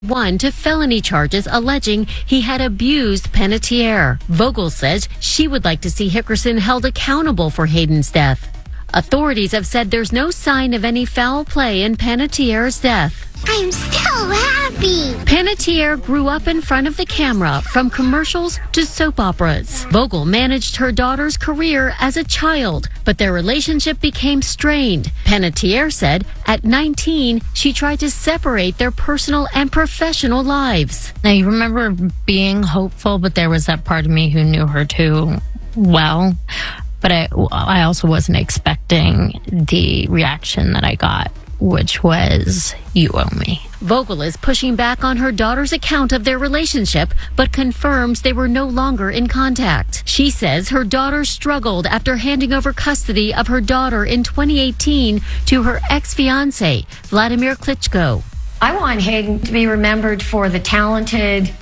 One to felony charges alleging he had abused Panettiere. Vogel says she would like to see Hickerson held accountable for Hayden's death. Authorities have said there's no sign of any foul play in Panettiere's death. I'm so happy. Panettiere grew up in front of the camera, from commercials to soap operas. Vogel managed her daughter's career as a child, but their relationship became strained. Panettiere said at 19, she tried to separate their personal and professional lives. I remember being hopeful, but there was that part of me who knew her too well. But I also wasn't expecting the reaction that I got, which was, you owe me. Vogel is pushing back on her daughter's account of their relationship, but confirms they were no longer in contact. She says her daughter struggled after handing over custody of her daughter in 2018 to her ex-fiancé, Vladimir Klitschko. I want Hayden to be remembered for the talented,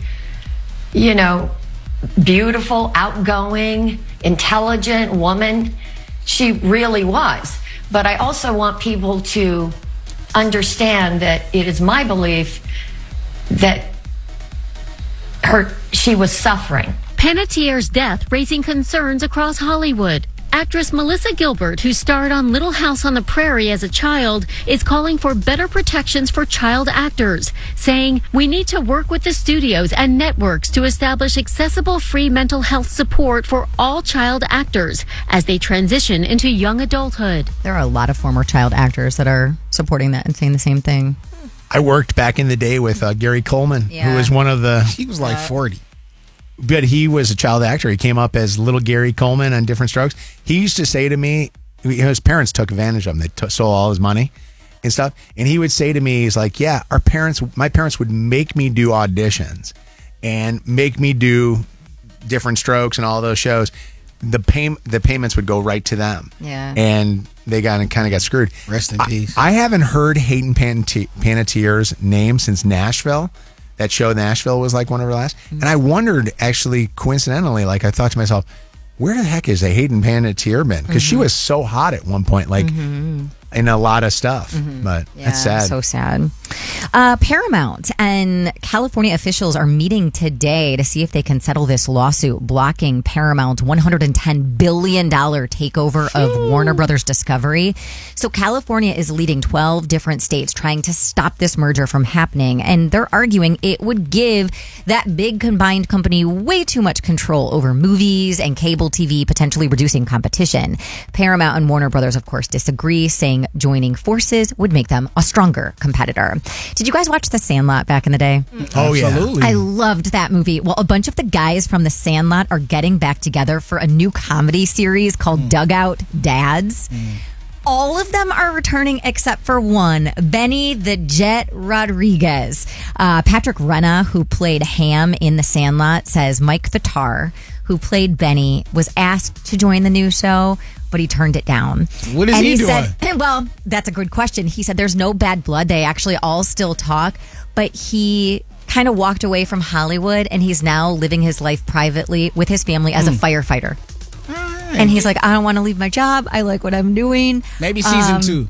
beautiful, outgoing, intelligent woman she really was. But I also want people to understand that it is my belief that she was suffering. Panettiere's death raising concerns across Hollywood. Actress Melissa Gilbert, who starred on Little House on the Prairie as a child, is calling for better protections for child actors, saying, "We need to work with the studios and networks to establish accessible free mental health support for all child actors as they transition into young adulthood." There are a lot of former child actors that are supporting that and saying the same thing. I worked back in the day with Gary Coleman, who was one of the... He was like 40. But he was a child actor. He came up as little Gary Coleman on Different Strokes. He used to say to me, his parents took advantage of him. They stole all his money and stuff. And he would say to me, he's like, yeah, my parents would make me do auditions and make me do Different Strokes and all those shows. The payments would go right to them. Yeah. And they kind of got screwed. Rest in peace. I haven't heard Hayden Panettiere's name since Nashville. That show, Nashville, was like one of her last. And I wondered, actually, coincidentally, I thought to myself, where the heck is a Hayden Panettiere been? Because she was so hot at one point, in a lot of stuff. But that's sad. So sad. Paramount and California officials are meeting today to see if they can settle this lawsuit blocking Paramount's $110 billion takeover of Warner Brothers Discovery. So California is leading 12 different states trying to stop this merger from happening. And they're arguing it would give that big combined company way too much control over movies and cable TV, potentially reducing competition. Paramount and Warner Brothers, of course, disagree, saying joining forces would make them a stronger competitor. Did you guys watch The Sandlot back in the day? Oh, Absolutely. yeah. I loved that movie. Well, a bunch of the guys from The Sandlot are getting back together for a new comedy series called Dugout Dads. All of them are returning except for one, Benny the Jet Rodriguez. Patrick Renna, who played Ham in The Sandlot, says Mike the Tar, who played Benny, was asked to join the new show, but he turned it down. What is he doing? Said, well, that's a good question. He said there's no bad blood. They actually all still talk, but he kind of walked away from Hollywood, and he's now living his life privately with his family as a firefighter. And he's like, I don't want to leave my job. I like what I'm doing. Maybe season 2.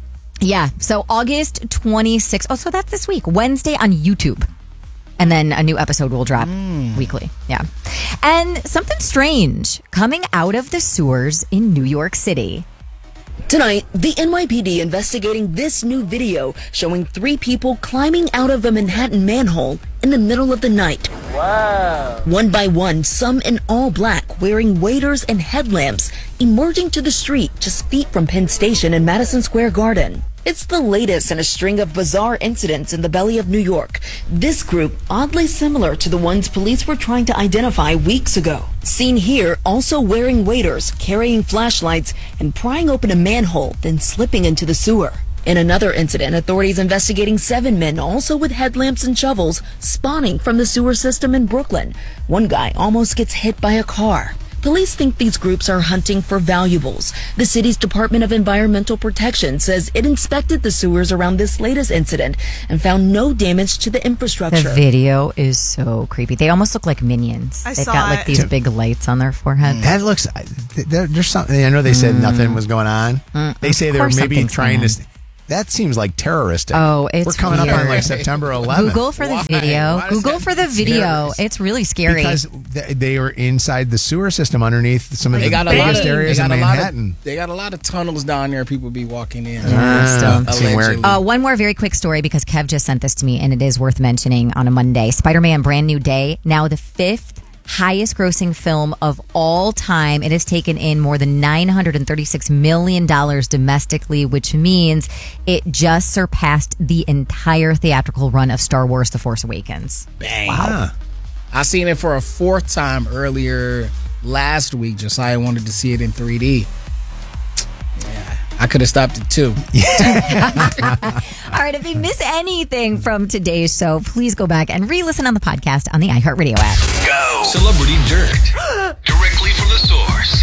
Yeah. So August 26th. Oh, so that's this week. Wednesday on YouTube. And then a new episode will drop weekly. Yeah. And something strange coming out of the sewers in New York City. Tonight, the NYPD investigating this new video showing 3 people climbing out of a Manhattan manhole in the middle of the night. Wow. One by one, some in all black, wearing waders and headlamps, emerging to the street just feet from Penn Station and Madison Square Garden. It's the latest in a string of bizarre incidents in the belly of New York. This group oddly similar to the ones police were trying to identify weeks ago. Seen here also wearing waders, carrying flashlights, and prying open a manhole, then slipping into the sewer. In another incident, authorities investigating 7 men, also with headlamps and shovels, spawning from the sewer system in Brooklyn. One guy almost gets hit by a car. Police think these groups are hunting for valuables. The city's Department of Environmental Protection says it inspected the sewers around this latest incident and found no damage to the infrastructure. The video is so creepy. They almost look like minions. They've got like these big lights on their forehead. That looks... There's something... I know they said nothing was going on. They say they were maybe trying to... That seems like terroristic. Oh, it's we're coming up on weird. like September 11th. Google for the video. Why does Google that for the video. terrorist? It's really scary. Because they were inside the sewer system underneath some of They the got a lot biggest of areas in Manhattan. They got a lot of tunnels down there. People be walking in. See where- Allegedly. One more very quick story because Kev just sent this to me and it is worth mentioning on a Monday. Spider-Man Brand New Day, now the 5th highest grossing film of all time. It has taken in more than $936 million domestically, which means it just surpassed the entire theatrical run of Star Wars The Force Awakens. Bang. Wow. I seen it for a 4th time earlier last week. Josiah wanted to see it in 3D. Yeah, I could have stopped it too. All right, if you miss anything from today's show, please go back and re-listen on the podcast on the iHeartRadio app. Go. Celebrity Dirt. Directly from the source.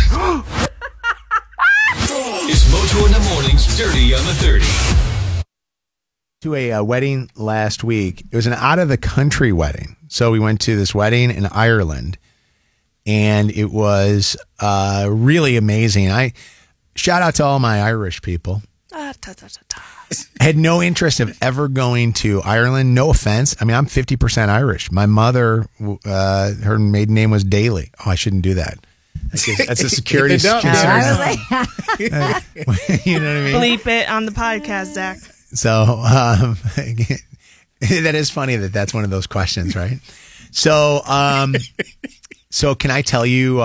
It's Mojo in the Morning's Dirty on the 30. To a wedding last week. It was an out-of-the-country wedding. So we went to this wedding in Ireland, and it was really amazing. I shout out to all my Irish people. Had no interest of ever going to Ireland. No offense. I mean, I'm 50% Irish. My mother, her maiden name was Daly. Oh, I shouldn't do that. That's a security concern. I was like, You know what I mean? Bleep it on the podcast, Zach. So that is funny that's one of those questions, right? So, so can I tell you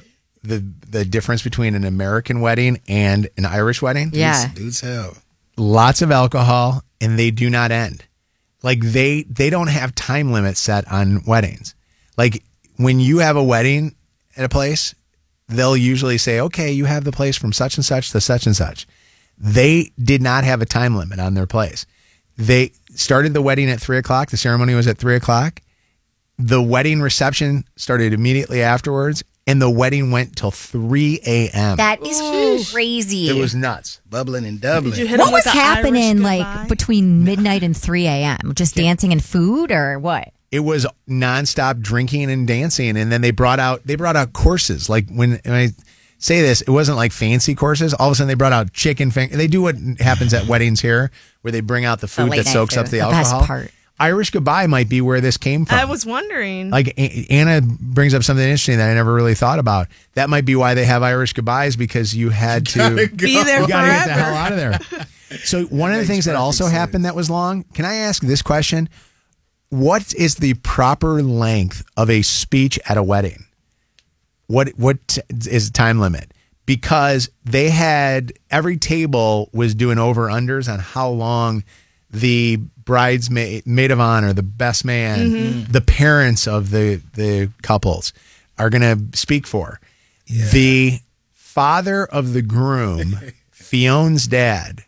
the difference between an American wedding and an Irish wedding? yeah. Dude's hell. Lots of alcohol, and they do not end. Like they don't have time limits set on weddings. Like when you have a wedding at a place, they'll usually say, okay, you have the place from such and such to such and such. They did not have a time limit on their place. They started the wedding at 3:00. The ceremony was at 3:00. The wedding reception started immediately afterwards, and the wedding went till 3 a.m. That is crazy. It was nuts. Bubbling and doubling. Did you hit What him was with the Irish happening goodbye? like between midnight and 3 a.m.? Just dancing and food or what? It was nonstop drinking and dancing, and then they brought out courses. Like when I say this, it wasn't like fancy courses. All of a sudden, they brought out chicken finger. They do what happens at weddings here, where they bring out the food late that night soaks food. up the The best alcohol. part. Irish goodbye might be where this came from. I was wondering. Like Anna brings up something interesting that I never really thought about. That might be why they have Irish goodbyes, because you had to Be there you gotta get the forever. hell out of there. So one of the things that also happened that was long. Can I ask this question? What is the proper length of a speech at a wedding? What is the time limit? Because they had every table was doing over unders on how long the bridesmaid, maid of honor, the best man, the parents of the couples are going to speak for. Yeah. The father of the groom, Fiona's dad,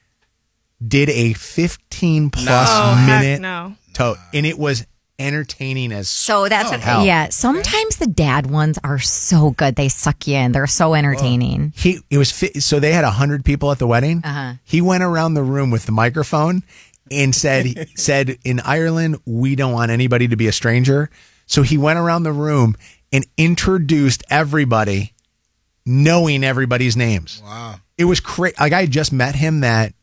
did a 15 plus minute and it was entertaining as So that's hell. yeah. Sometimes the dad ones are so good; they suck you in. They're so entertaining. So they had 100 people at the wedding. He went around the room with the microphone and said in Ireland, we don't want anybody to be a stranger. So he went around the room and introduced everybody, knowing everybody's names. Wow. It was crazy. Like I had just met him at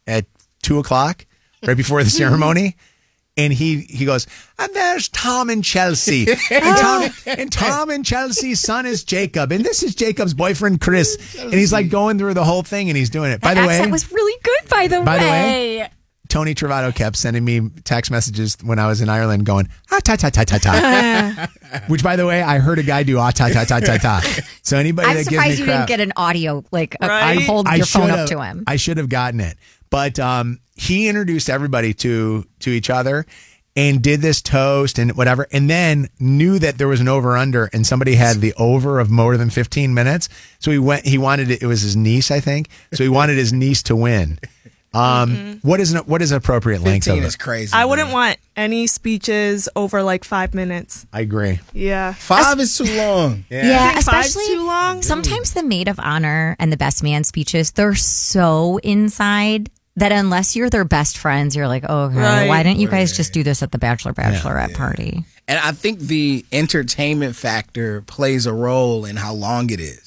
2:00, right before the ceremony. And he goes, and there's Tom and Chelsea. And Tom and Chelsea's son is Jacob. And this is Jacob's boyfriend, Chris. And he's like going through the whole thing and he's doing it. By the way, Accent was really good. By the way, Tony Travato kept sending me text messages when I was in Ireland going, ta ta ta ta ta. Which, by the way, I heard a guy do ta ta ta ta ta. So anybody I'm that gives me surprised you crap, didn't get an audio Right? hold your phone up to him. I should have gotten it. But he introduced everybody to each other and did this toast and whatever, and then knew that there was an over-under and somebody had the over of more than 15 minutes. So he wanted it was his niece, I think. So he wanted his niece to win. What is appropriate length of 15 it? is crazy. I wouldn't want any speeches over like 5 minutes. I agree. Yeah. 5 is too long. Yeah, think five's especially too long? Sometimes the maid of honor and the best man speeches, they're so inside that unless you're their best friends, you're like, oh, okay, Right. why didn't you guys just do this at the bachelorette party? And I think the entertainment factor plays a role in how long it is.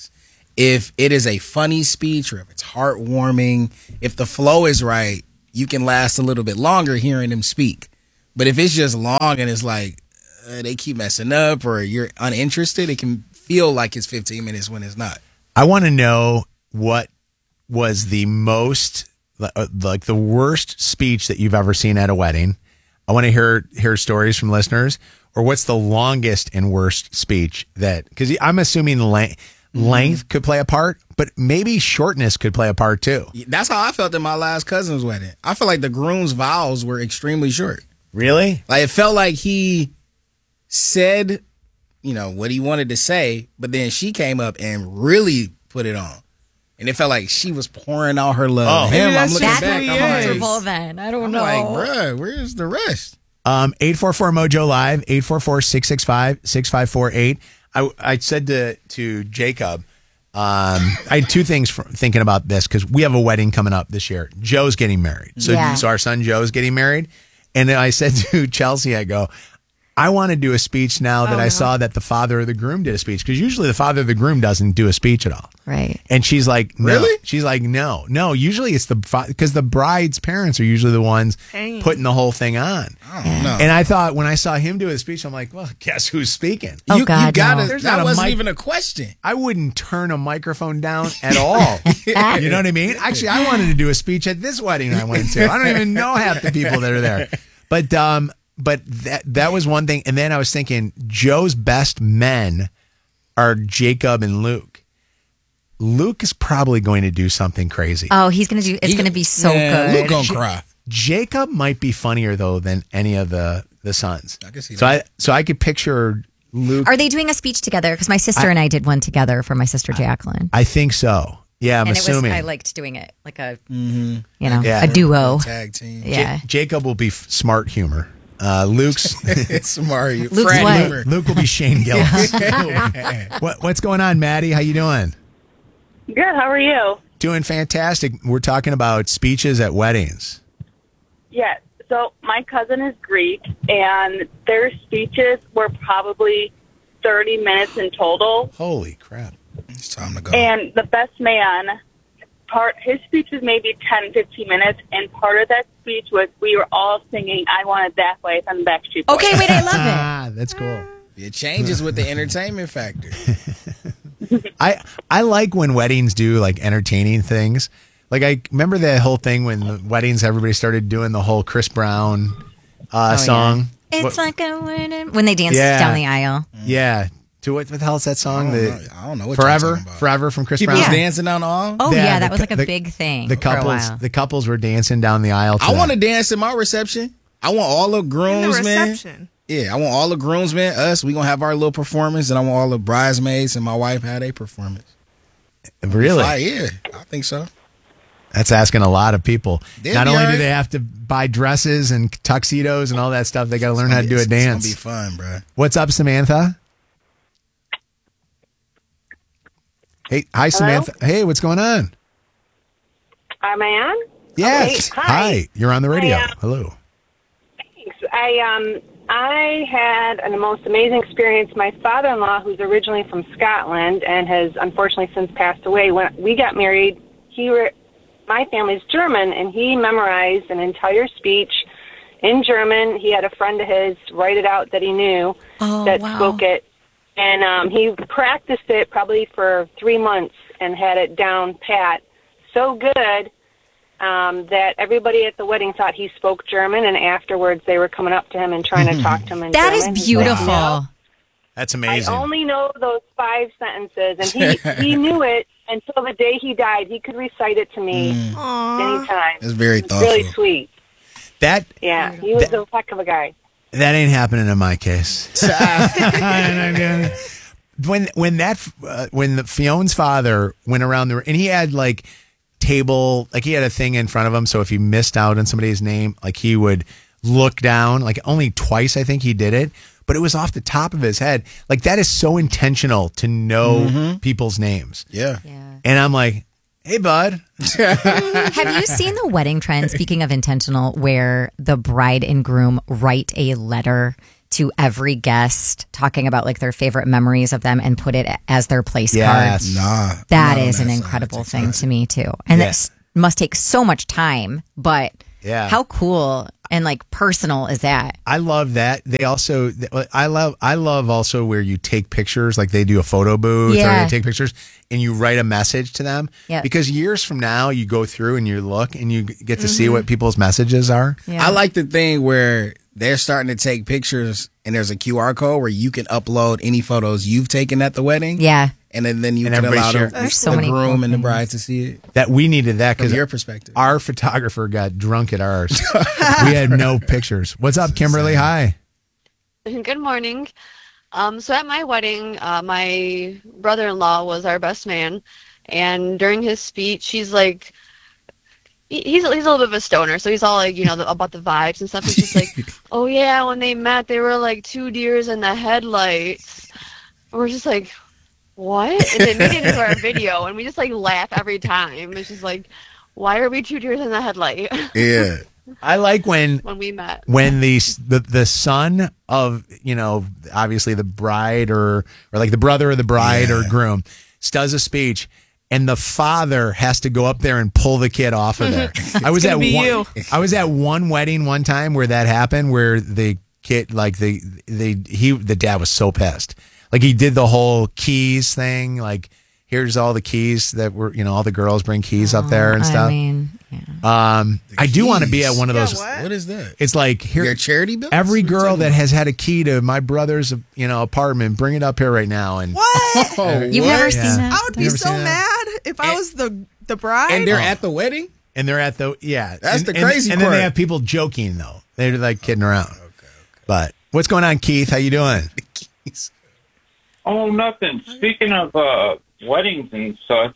if it is a funny speech or if it's heartwarming, if the flow is right, you can last a little bit longer hearing them speak. But if it's just long and it's like they keep messing up or you're uninterested, it can feel like it's 15 minutes when it's not. I want to know what was the most, like the worst speech that you've ever seen at a wedding. I want to hear stories from listeners. Or what's the longest and worst speech that, because I'm assuming length could play a part, but maybe shortness could play a part too. That's how I felt at my last cousin's wedding. I feel like the groom's vows were extremely short. Really? Like it felt like he said, what he wanted to say, but then she came up and really put it on. And it felt like she was pouring out her love. Oh, I'm looking that's back. I'm comfortable like, then. I don't I'm know. like, bruh, where's the rest? 844 Live, 844-665-6548. I said to Jacob, I had two things thinking about this because we have a wedding coming up this year. Joe's getting married. So our son Joe's getting married. And I said to Chelsea, I go, I want to do a speech now that I saw that the father of the groom did a speech. Because usually the father of the groom doesn't do a speech at all. Right. And she's like, no. Really? She's like, no. Usually it's because the bride's parents are usually the ones putting the whole thing on. I don't know. And I thought when I saw him do a speech, I'm like, well, guess who's speaking? Oh, God, you gotta, no. that wasn't even a question. I wouldn't turn a microphone down at all. You know what I mean? Actually, I wanted to do a speech at this wedding I went to. I don't even know half the people that are there. But that was one thing. And then I was thinking, Joe's best men are Jacob and Luke. Luke is probably going to do something crazy. Oh, it's going to be so good. Luke gonna cry. Jacob might be funnier though than any of the sons. I can see that. So I could picture Luke. Are they doing a speech together? Because my sister and I did one together for my sister Jacqueline. I think so. Yeah, I'm and assuming. I liked doing it like a, Yeah. a duo. Tag team. Yeah. Jacob will be smart humor. Luke's Smart. Luke's Frat what? humor. Luke will be Shane Gillis. What's going on, Maddie? How you doing? Good. How are you? Doing fantastic. We're talking about speeches at weddings. Yes. So my cousin is Greek, and their speeches were probably 30 minutes in total. Holy crap. It's time to go. And the best man, his speech was maybe 10, 15 minutes, and part of that speech was we were all singing I Want It That Way from the Backstreet Boys. Okay, wait, I love it. That's cool. It changes with the entertainment factor. I like when weddings do like entertaining things. Like I remember that whole thing when the weddings, everybody started doing the whole Chris Brown song. Yeah. It's like a when they dance down the aisle. Yeah. To what the hell is that song? I don't know what Forever, you're talking about. Forever from Chris People Brown. was dancing down the aisle. Oh yeah, that was like a big thing. The for a while. couples were dancing down the aisle. I want to dance in my reception. I want all the groomsmen. Yeah, I want all the groomsmen, us. We gonna have our little performance, and I want all the bridesmaids and my wife had a performance. Really? Yeah, I think so. That's asking a lot of people. They'll Not be only all do right. they have to buy dresses and tuxedos and all that stuff, they got to learn how to do a dance. It's gonna be fun, bro. What's up, Samantha? Hey, hi, Samantha. Hey, what's going on? Am I on? Yes. Okay, Hi. You're on the radio. Hi, Hello. Thanks. I had the most amazing experience. My father-in-law, who's originally from Scotland and has unfortunately since passed away, when we got married, my family's German, and he memorized an entire speech in German. He had a friend of his write it out that he knew spoke it. And he practiced it probably for 3 months and had it down pat so good that everybody at the wedding thought he spoke German, and afterwards they were coming up to him and trying to talk to him in That German. is beautiful. No, That's I amazing. only know those 5 sentences, and he knew it until the day he died. He could recite it to me anytime. It's very It's thoughtful. really sweet. That Yeah, he was a heck of a guy. That ain't happening in my case. when the Fion's father went around and he had like he had a thing in front of him, so if he missed out on somebody's name, like he would look down, like only twice I think he did it, but it was off the top of his head. Like that is so intentional to know people's names. Yeah. And I'm like, hey, bud. Have you seen the wedding trend, speaking of intentional, where the bride and groom write a letter to every guest, talking about like their favorite memories of them and put it as their place Yes. card. That is an incredible thing to me too. And that must take so much time, but how cool and like personal is that? I love that. They also, I love also where you take pictures, like they do a photo booth or they take pictures and you write a message to them. Yep. Because years from now, you go through and you look and you get to see what people's messages are. I like the thing where they're starting to take pictures and there's a QR code where you can upload any photos you've taken at the wedding. Yeah. And then you And can everybody allow share. the groom and the bride to see it. That we needed that From because your perspective. our photographer got drunk at ours. We had no pictures. What's up, Kimberly? Hi. Good morning. So at my wedding, my brother-in-law was our best man, and during his speech, he's like, he's a little bit of a stoner, so he's all like, about the vibes and stuff. He's just like, oh yeah, when they met, they were like two deers in the headlights. And we're just like, what? And they made it into our video, and we just like laugh every time. It's just like, why are we two deers in the headlight? Yeah. I like when we met. When the son of, obviously the bride or like the brother of the bride or groom does a speech and the father has to go up there and pull the kid off of there. I was at one wedding one time where that happened, where the kid, like the dad was so pissed. Like he did the whole keys thing, like here's all the keys that were, all the girls bring keys up there and stuff. I do want to be at one of those. What is that? It's like here, your charity bill. Every girl that has had a key to my brother's, apartment, bring it up here right now. And What? You've never seen that? I would be so mad if I was the bride. And they're at the wedding? And they're at the, That's the crazy and part. then they have people joking, though. They're like kidding around. Okay. But what's going on, Keith? How you doing? Oh, nothing. Speaking of weddings and such,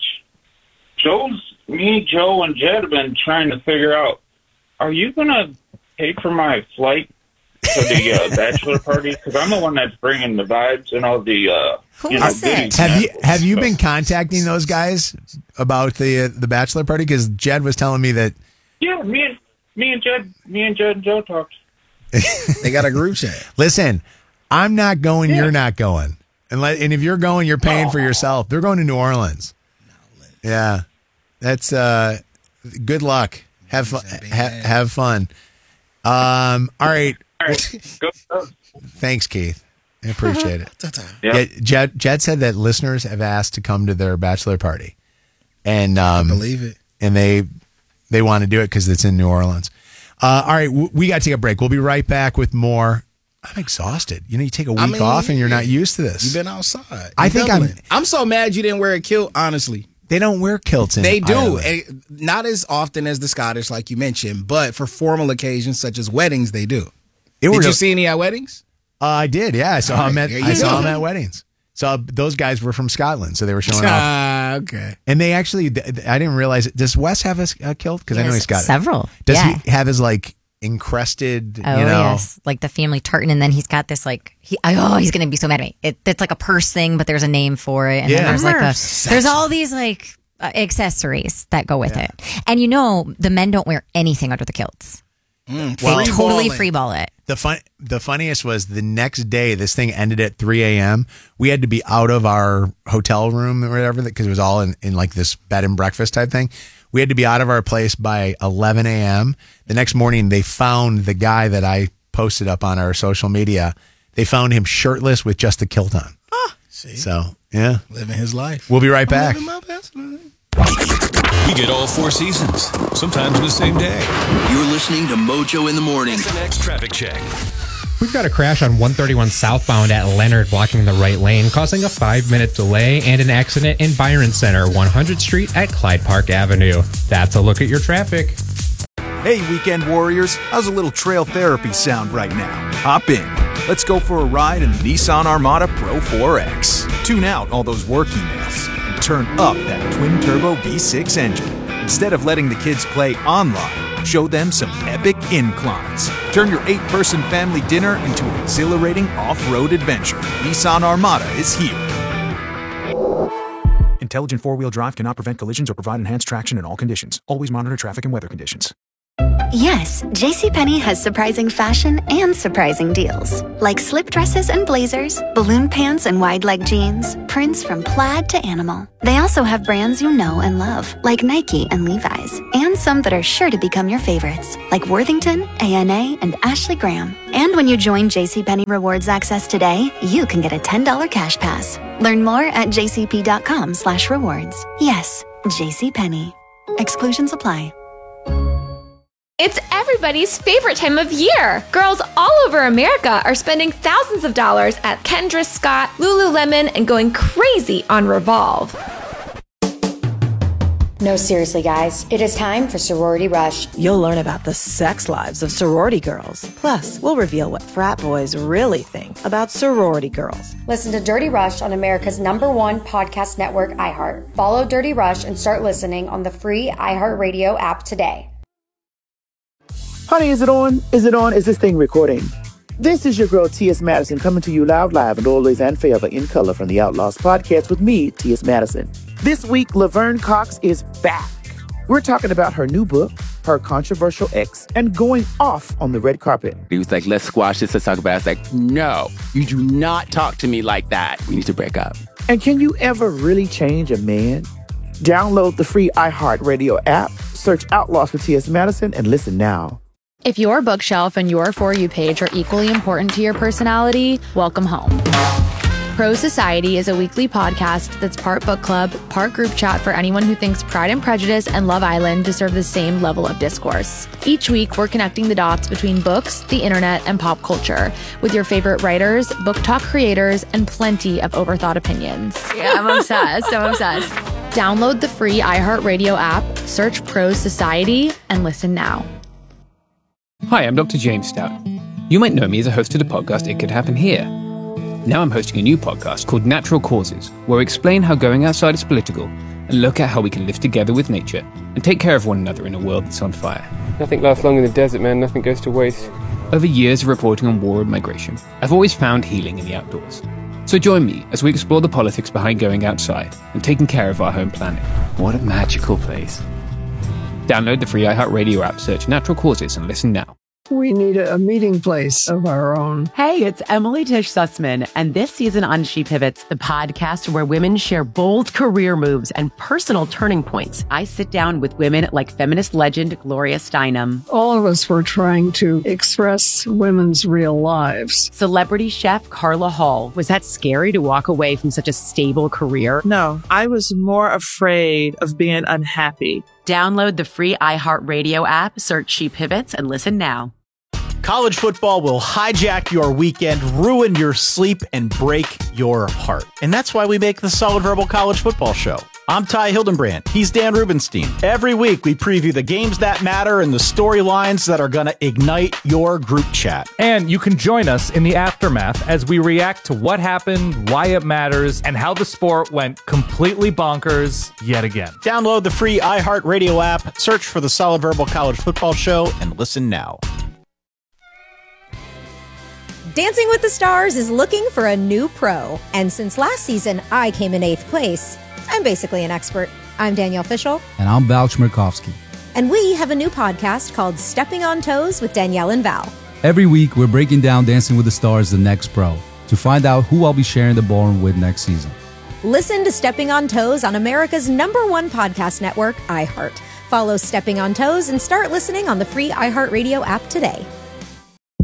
me, Joe, and Jed have been trying to figure out, are you going to pay for my flight to the bachelor party? Because I'm the one that's bringing the vibes and all the goodies. Have you been contacting those guys about the bachelor party? Because Jed was telling me that. Yeah, me and Jed and Joe talked. They got a group chat. Listen, I'm not going. You're not going. And if you're going, you're paying for yourself. They're going to New Orleans. Yeah, that's good luck. Have fun. Have fun. All right. Thanks, Keith. I appreciate it. Yeah, Jed said that listeners have asked to come to their bachelor party, and I believe it. And they want to do it because it's in New Orleans. All right, we got to take a break. We'll be right back with more. I'm exhausted. You take a week off and you're not used to this. You've been outside. I'm so mad you didn't wear a kilt, honestly. They don't wear kilts in They do. Ireland. Not as often as the Scottish, like you mentioned, but for formal occasions such as weddings, they do. Did you see any at weddings? I did, yeah. I saw them at weddings. So those guys were from Scotland, so they were showing off. Okay. And they actually, I didn't realize it. Does Wes have a kilt? Because I know he's got several. Does he have his encrusted, yes, like the family tartan, and then he's got this he's gonna be so mad at me. It's like a purse thing, but there's a name for it, and then there's there's all these accessories that go with it, and the men don't wear anything under the kilts. They totally freeball it. The funniest was the next day. This thing ended at 3 a.m. We had to be out of our hotel room or whatever because it was all in like this bed and breakfast type thing. We had to be out of our place by 11 a.m. The next morning, they found the guy that I posted up on our social media. They found him shirtless with just a kilt on. See? So, yeah. Living his life. We'll be right back. We get all 4 seasons, sometimes in the same day. You're listening to Mojo in the Morning. SNX Traffic Check. We've got a crash on 131 southbound at Leonard, blocking the right lane, causing a 5-minute delay, and an accident in Byron Center, 100th Street at Clyde Park Avenue. That's a look at your traffic. Hey, weekend warriors, how's a little trail therapy sound right now? Hop in. Let's go for a ride in the Nissan Armada Pro 4X. Tune out all those work emails and turn up that twin-turbo V6 engine. Instead of letting the kids play online, show them some epic inclines. Turn your 8-person family dinner into an exhilarating off-road adventure. Nissan Armada is here. Intelligent four-wheel drive cannot prevent collisions or provide enhanced traction in all conditions. Always monitor traffic and weather conditions. Yes, JCPenney has surprising fashion and surprising deals. Like slip dresses and blazers, balloon pants and wide leg jeans, prints from plaid to animal. They also have brands you know and love, like Nike and Levi's, and some that are sure to become your favorites, like Worthington, ANA, and Ashley Graham. And when you join JCPenney Rewards Access today, you can get a $10 cash pass. Learn more at jcp.com/rewards. Yes, JCPenney. Exclusions apply. It's everybody's favorite time of year. Girls all over America are spending thousands of dollars at Kendra Scott, Lululemon, and going crazy on Revolve. No, seriously, guys. It is time for Sorority Rush. You'll learn about the sex lives of sorority girls. Plus, we'll reveal what frat boys really think about sorority girls. Listen to Dirty Rush on America's #1 podcast network, iHeart. Follow Dirty Rush and start listening on the free iHeartRadio app today. Honey, is it on? Is it on? Is this thing recording? This is your girl, T.S. Madison, coming to you loud, live, and always and forever in color from the Outlaws podcast with me, T.S. Madison. This week, Laverne Cox is back. We're talking about her new book, her controversial ex, and going off on the red carpet. He was like, let's squash this, let's talk about it. I was like, no, you do not talk to me like that. We need to break up. And can you ever really change a man? Download the free iHeartRadio app, search Outlaws for T.S. Madison, and listen now. If your bookshelf and your For You page are equally important to your personality, welcome home. Pro Society is a weekly podcast that's part book club, part group chat for anyone who thinks Pride and Prejudice and Love Island deserve the same level of discourse. Each week, we're connecting the dots between books, the internet, and pop culture with your favorite writers, book talk creators, and plenty of overthought opinions. Yeah, I'm obsessed. I'm obsessed. Download the free iHeartRadio app, search Pro Society, and listen now. Hi, I'm Dr. James Stout. You might know me as a host of the podcast It Could Happen Here. Now I'm hosting a new podcast called Natural Causes, where I explain how going outside is political and look at how we can live together with nature and take care of one another in a world that's on fire. Nothing lasts long in the desert, man. Nothing goes to waste. Over years of reporting on war and migration, I've always found healing in the outdoors. So join me as we explore the politics behind going outside and taking care of our home planet. What a magical place. Download the free iHeartRadio app, search Natural Causes, and listen now. We need a meeting place of our own. Hey, it's Emily Tish Sussman, and this season on She Pivots, the podcast where women share bold career moves and personal turning points. I sit down with women like feminist legend Gloria Steinem. All of us were trying to express women's real lives. Celebrity chef Carla Hall. Was that scary to walk away from such a stable career? No, I was more afraid of being unhappy. Download the free iHeartRadio app, search She Pivots, and listen now. College football will hijack your weekend, ruin your sleep, and break your heart. And that's why we make the Solid Verbal College Football Show. I'm Ty Hildenbrand. He's Dan Rubenstein. Every week, we preview the games that matter and the storylines that are going to ignite your group chat. And you can join us in the aftermath as we react to what happened, why it matters, and how the sport went completely bonkers yet again. Download the free iHeartRadio app, search for the Solid Verbal College Football Show, and listen now. Dancing with the Stars is looking for a new pro. And since last season, I came in 8th place. I'm basically an expert. I'm Danielle Fishel. And I'm Val Chmerkovsky. And we have a new podcast called Stepping on Toes with Danielle and Val. Every week, we're breaking down Dancing with the Stars, the next pro, to find out who I'll be sharing the ballroom with next season. Listen to Stepping on Toes on America's #1 podcast network, iHeart. Follow Stepping on Toes and start listening on the free iHeartRadio app today.